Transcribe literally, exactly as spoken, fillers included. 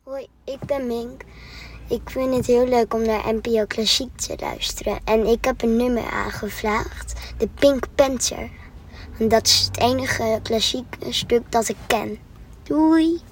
Hoi, ik ben Mink. Ik vind het heel leuk om naar N P O Klassiek te luisteren. En ik heb een nummer aangevraagd, de Pink Panther. En dat is het enige klassiek stuk dat ik ken. Doei!